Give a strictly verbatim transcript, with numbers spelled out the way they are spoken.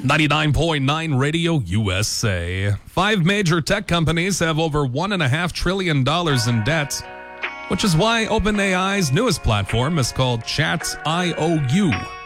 ninety-nine point nine Radio U S A. Five major tech companies have over one point five trillion dollars in debt, which is why OpenAI's newest platform is called Chat dot I O U.